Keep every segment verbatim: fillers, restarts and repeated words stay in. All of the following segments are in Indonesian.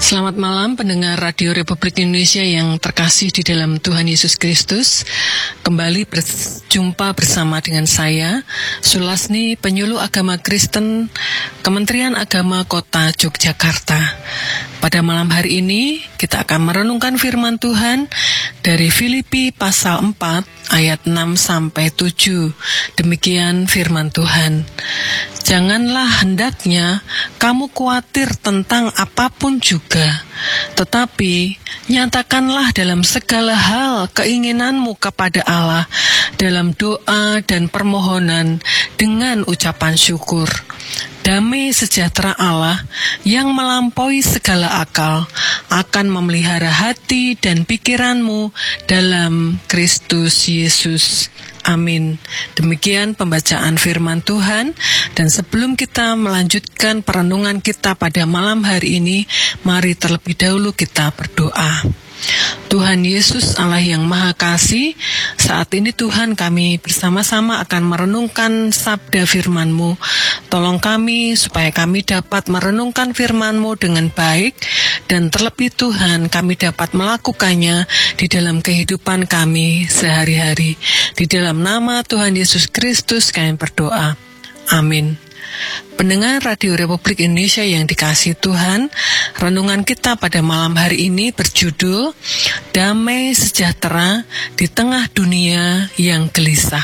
Selamat malam pendengar Radio Republik Indonesia yang terkasih di dalam Tuhan Yesus Kristus. Kembali berjumpa bersama dengan saya, Sulasni, penyuluh agama Kristen, Kementerian Agama Kota Yogyakarta. Pada malam hari ini, kita akan merenungkan firman Tuhan dari Filipi pasal empat ayat enam sampai tujuh. Demikian firman Tuhan. Janganlah hendaknya kamu khawatir tentang apapun juga, tetapi nyatakanlah dalam segala hal keinginanmu kepada Allah dalam doa dan permohonan dengan ucapan syukur. Damai sejahtera Allah yang melampaui segala akal akan memelihara hati dan pikiranmu dalam Kristus Yesus. Amin. Demikian pembacaan firman Tuhan, dan sebelum kita melanjutkan perenungan kita pada malam hari ini, mari terlebih dahulu kita berdoa. Tuhan Yesus, Allah yang Maha Kasih, saat ini Tuhan kami bersama-sama akan merenungkan sabda firman-Mu. Tolong kami supaya kami dapat merenungkan firman-Mu dengan baik, dan terlebih Tuhan kami dapat melakukannya di dalam kehidupan kami sehari-hari. Di dalam nama Tuhan Yesus Kristus kami berdoa. Amin. Pendengar Radio Republik Indonesia yang dikasihi Tuhan, renungan kita pada malam hari ini berjudul Damai Sejahtera di Tengah Dunia yang Gelisah.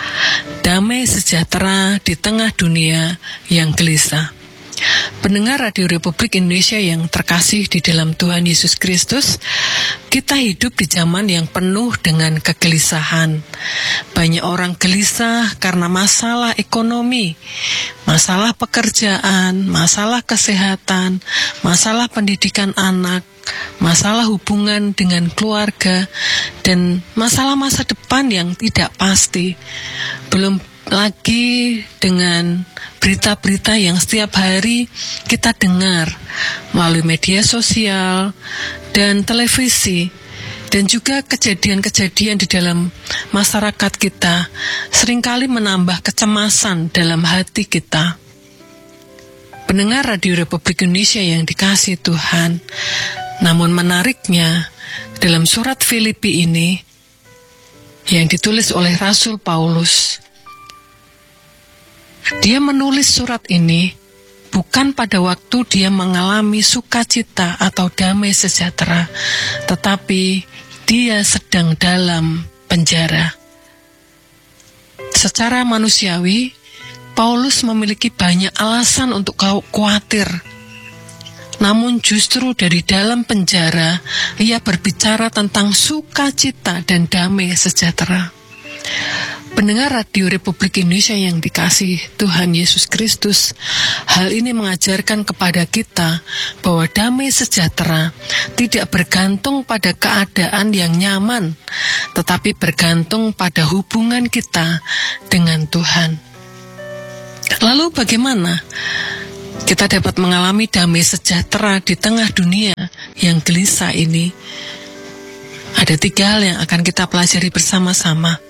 Damai sejahtera di tengah dunia yang gelisah. Pendengar Radio Republik Indonesia yang terkasih di dalam Tuhan Yesus Kristus, kita hidup di zaman yang penuh dengan kegelisahan. Banyak orang gelisah karena masalah ekonomi, masalah pekerjaan, masalah kesehatan, masalah pendidikan anak, masalah hubungan dengan keluarga, dan masalah masa depan yang tidak pasti. Belum lagi dengan berita-berita yang setiap hari kita dengar melalui media sosial dan televisi, dan juga kejadian-kejadian di dalam masyarakat kita seringkali menambah kecemasan dalam hati kita. Pendengar Radio Republik Indonesia yang dikasihi Tuhan, namun menariknya dalam surat Filipi ini yang ditulis oleh Rasul Paulus, dia menulis surat ini bukan pada waktu dia mengalami sukacita atau damai sejahtera, tetapi dia sedang dalam penjara. Secara manusiawi, Paulus memiliki banyak alasan untuk khawatir. Namun justru dari dalam penjara, ia berbicara tentang sukacita dan damai sejahtera. Pendengar Radio Republik Indonesia yang dikasihi Tuhan Yesus Kristus, hal ini mengajarkan kepada kita bahwa damai sejahtera tidak bergantung pada keadaan yang nyaman, tetapi bergantung pada hubungan kita dengan Tuhan. Lalu bagaimana kita dapat mengalami damai sejahtera di tengah dunia yang gelisah ini? Ada tiga hal yang akan kita pelajari bersama-sama.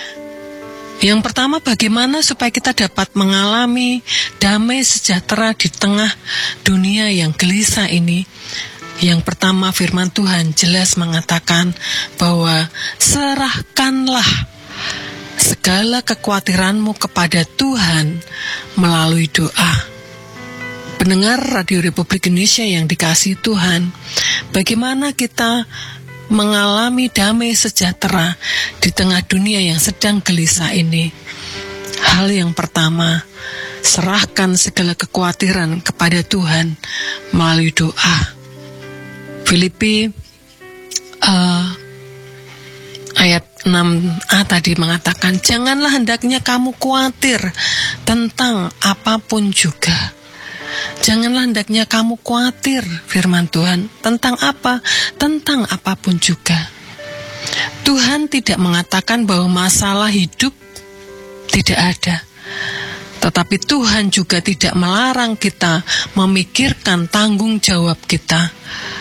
Yang pertama, bagaimana supaya kita dapat mengalami damai sejahtera di tengah dunia yang gelisah ini? Yang pertama, firman Tuhan jelas mengatakan bahwa serahkanlah segala kekhawatiranmu kepada Tuhan melalui doa. Pendengar Radio Republik Indonesia yang dikasihi Tuhan, bagaimana kita mengalami damai sejahtera di tengah dunia yang sedang gelisah ini? Hal yang pertama, serahkan segala kekhawatiran kepada Tuhan melalui doa. Filipi uh, ayat enam a tadi mengatakan, janganlah hendaknya kamu khawatir tentang apapun juga. Janganlah hendaknya kamu khawatir, firman Tuhan, tentang apa? Tentang apapun juga. Tuhan tidak mengatakan bahwa masalah hidup tidak ada, tetapi Tuhan juga tidak melarang kita memikirkan tanggung jawab kita.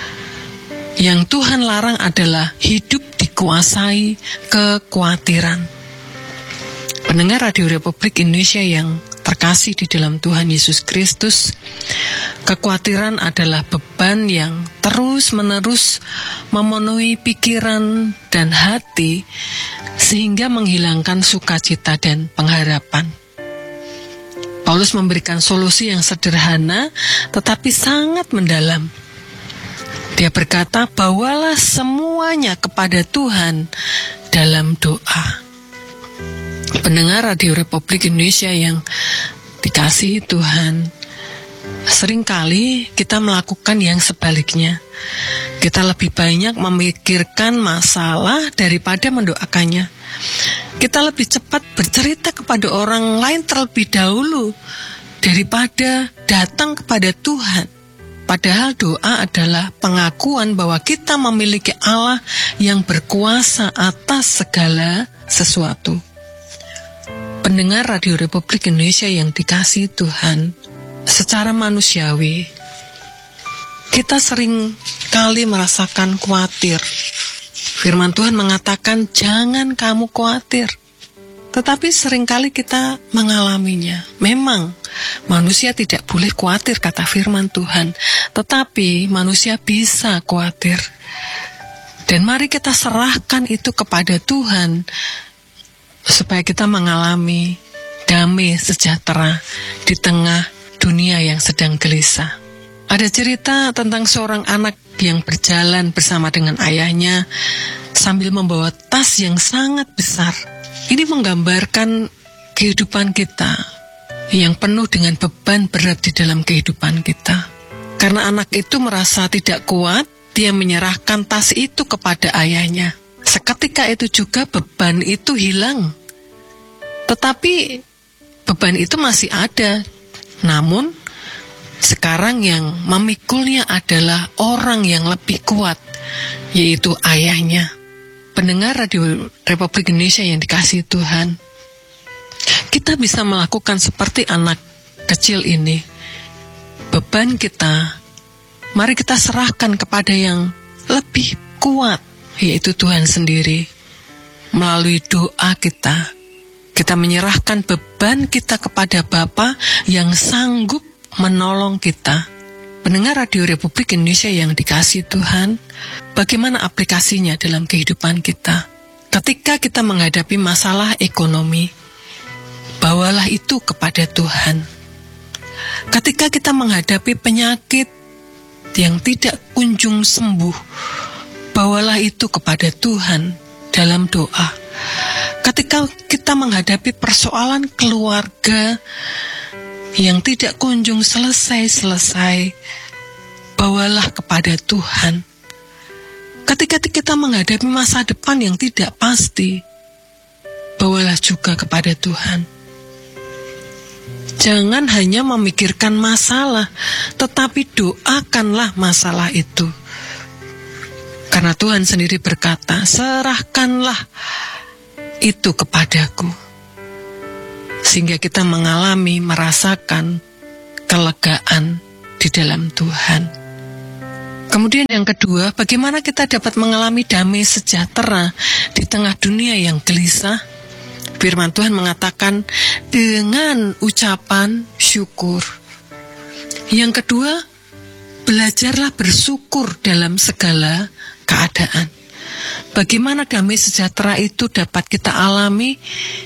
Yang Tuhan larang adalah hidup dikuasai kekhawatiran. Pendengar Radio Republik Indonesia yang terkasih di dalam Tuhan Yesus Kristus, kekhawatiran adalah beban beban yang terus-menerus memenuhi pikiran dan hati sehingga menghilangkan sukacita dan pengharapan. Paulus memberikan solusi yang sederhana tetapi sangat mendalam. Dia berkata, bawalah semuanya kepada Tuhan dalam doa. Pendengar Radio Republik Indonesia yang dikasihi Tuhan, seringkali kita melakukan yang sebaliknya. Kita lebih banyak memikirkan masalah daripada mendoakannya. Kita lebih cepat bercerita kepada orang lain terlebih dahulu daripada datang kepada Tuhan. Padahal doa adalah pengakuan bahwa kita memiliki Allah yang berkuasa atas segala sesuatu. Pendengar Radio Republik Indonesia yang dikasihi Tuhan, secara manusiawi, kita sering kali merasakan khawatir. Firman Tuhan mengatakan, jangan kamu khawatir. Tetapi seringkali kita mengalaminya. Memang manusia tidak boleh khawatir, kata firman Tuhan. Tetapi manusia bisa khawatir. Dan mari kita serahkan itu kepada Tuhan, supaya kita mengalami damai sejahtera di tengah dunia yang sedang gelisah. Ada cerita tentang seorang anak yang berjalan bersama dengan ayahnya sambil membawa tas yang sangat besar. Ini menggambarkan kehidupan kita yang penuh dengan beban berat di dalam kehidupan kita. Karena anak itu merasa tidak kuat, dia menyerahkan tas itu kepada ayahnya. Seketika itu juga beban itu hilang. Tetapi beban itu masih ada. Namun sekarang yang memikulnya adalah orang yang lebih kuat, yaitu ayahnya. Pendengar Radio Republik Indonesia yang dikasihi Tuhan, kita bisa melakukan seperti anak kecil ini. Beban kita, mari kita serahkan kepada yang lebih kuat, yaitu Tuhan sendiri. Melalui doa kita, kita menyerahkan beban kita kepada Bapa yang sanggup menolong kita. Pendengar Radio Republik Indonesia yang dikasihi Tuhan, bagaimana aplikasinya dalam kehidupan kita? Ketika kita menghadapi masalah ekonomi, bawalah itu kepada Tuhan. Ketika kita menghadapi penyakit yang tidak kunjung sembuh, bawalah itu kepada Tuhan dalam doa. Ketika kita menghadapi persoalan keluarga yang tidak kunjung selesai-selesai, bawalah kepada Tuhan. Ketika kita menghadapi masa depan yang tidak pasti, bawalah juga kepada Tuhan. Jangan hanya memikirkan masalah, tetapi doakanlah masalah itu. Karena Tuhan sendiri berkata, serahkanlah itu kepadaku. Sehingga kita mengalami, merasakan kelegaan di dalam Tuhan. Kemudian yang kedua, bagaimana kita dapat mengalami damai sejahtera di tengah dunia yang gelisah? Firman Tuhan mengatakan dengan ucapan syukur. Yang kedua, belajarlah bersyukur dalam segala keadaan. Bagaimana damai sejahtera itu dapat kita alami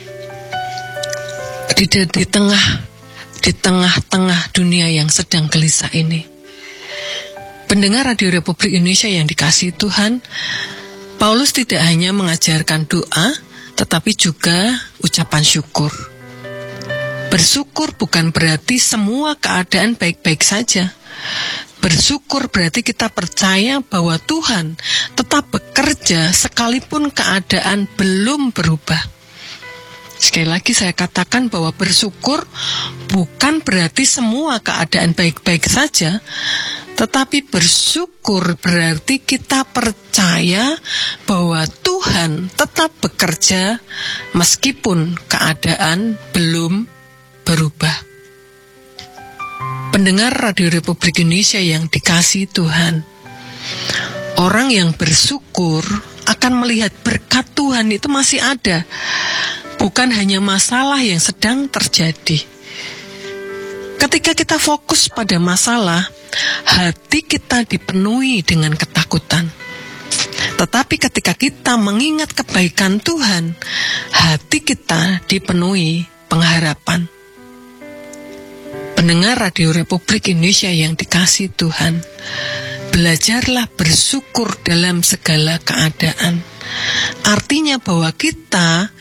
di, di tengah di tengah-tengah dunia yang sedang gelisah ini? Pendengar Radio Republik Indonesia yang dikasihi Tuhan, Paulus tidak hanya mengajarkan doa, tetapi juga ucapan syukur. Bersyukur bukan berarti semua keadaan baik-baik saja. Bersyukur berarti kita percaya bahwa Tuhan tetap bekerja sekalipun keadaan belum berubah. Sekali lagi saya katakan bahwa bersyukur bukan berarti semua keadaan baik-baik saja, tetapi bersyukur berarti kita percaya bahwa Tuhan tetap bekerja meskipun keadaan belum berubah. Pendengar Radio Republik Indonesia yang dikasihi Tuhan, orang yang bersyukur akan melihat berkat Tuhan itu masih ada, bukan hanya masalah yang sedang terjadi. Ketika kita fokus pada masalah, hati kita dipenuhi dengan ketakutan. Tetapi ketika kita mengingat kebaikan Tuhan, hati kita dipenuhi pengharapan. Pendengar Radio Republik Indonesia yang dikasihi Tuhan, belajarlah bersyukur dalam segala keadaan. Artinya bahwa kita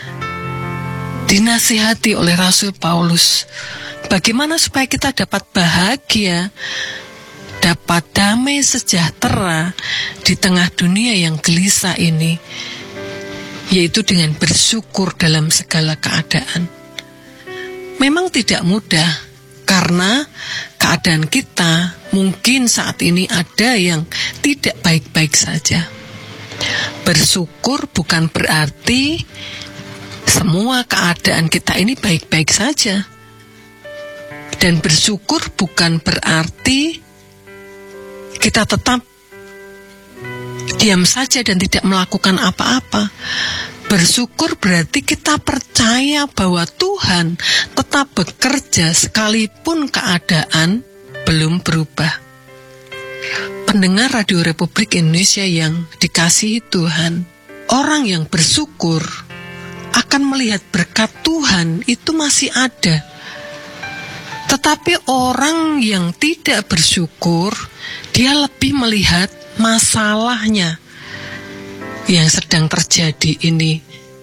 dinasihati oleh Rasul Paulus, bagaimana supaya kita dapat bahagia, dapat damai sejahtera di tengah dunia yang gelisah ini, yaitu dengan bersyukur dalam segala keadaan. Memang tidak mudah, karena keadaan kita mungkin saat ini ada yang tidak baik-baik saja. Bersyukur bukan berarti semua keadaan kita ini baik-baik saja. Dan bersyukur bukan berarti kita tetap diam saja dan tidak melakukan apa-apa. Bersyukur berarti kita percaya bahwa Tuhan tetap bekerja sekalipun keadaan belum berubah. Pendengar Radio Republik Indonesia yang dikasihi Tuhan, orang yang bersyukur akan melihat berkat Tuhan itu masih ada. Tetapi orang yang tidak bersyukur, dia lebih melihat masalahnya yang sedang terjadi ini.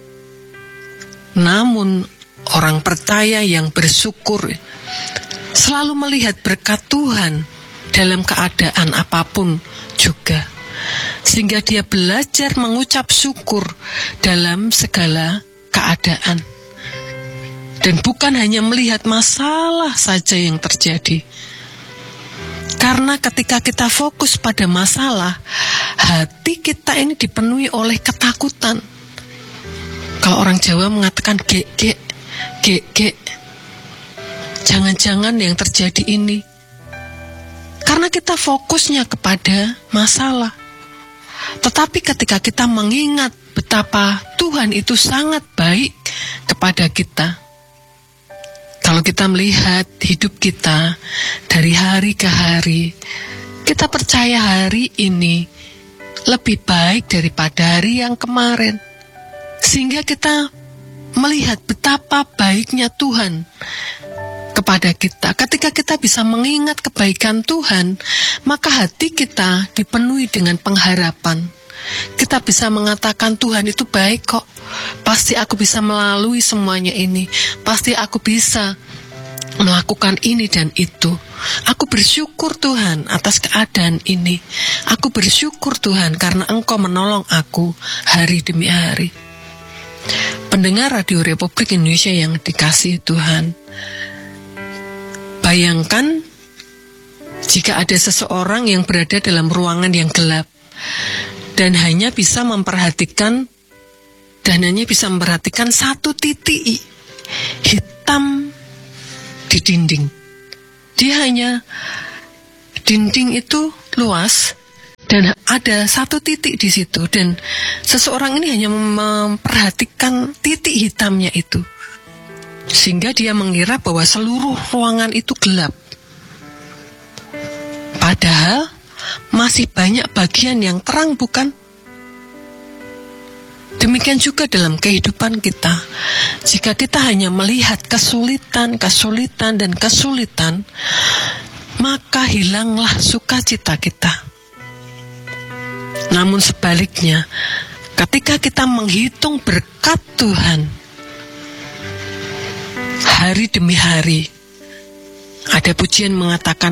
Namun orang percaya yang bersyukur selalu melihat berkat Tuhan dalam keadaan apapun juga, sehingga dia belajar mengucap syukur dalam segala keadaan, dan bukan hanya melihat masalah saja yang terjadi. Karena ketika kita fokus pada masalah, hati kita ini dipenuhi oleh ketakutan. Kalau orang Jawa mengatakan gek, gek, gek, gek. Jangan-jangan yang terjadi ini. Karena kita fokusnya kepada masalah. Tetapi ketika kita mengingat betapa Tuhan itu sangat baik kepada kita, kalau kita melihat hidup kita dari hari ke hari, kita percaya hari ini lebih baik daripada hari yang kemarin. Sehingga kita melihat betapa baiknya Tuhan kepada kita. Ketika kita bisa mengingat kebaikan Tuhan, maka hati kita dipenuhi dengan pengharapan. Kita bisa mengatakan Tuhan itu baik kok. Pasti aku bisa melalui semuanya ini. Pasti aku bisa melakukan ini dan itu. Aku bersyukur Tuhan atas keadaan ini. Aku bersyukur Tuhan karena Engkau menolong aku hari demi hari. Pendengar Radio Republik Indonesia yang dikasihi Tuhan, bayangkan jika ada seseorang yang berada dalam ruangan yang gelap dan hanya bisa memperhatikan dan hanya bisa memperhatikan satu titik hitam di dinding. Dia hanya, dinding itu luas dan ada satu titik di situ, dan seseorang ini hanya memperhatikan titik hitamnya itu, sehingga dia mengira bahwa seluruh ruangan itu gelap. Padahal masih banyak bagian yang terang, bukan? Demikian juga dalam kehidupan kita. Jika kita hanya melihat kesulitan, kesulitan, dan kesulitan, maka hilanglah sukacita kita. Namun sebaliknya, ketika kita menghitung berkat Tuhan, hari demi hari, ada pujian mengatakan,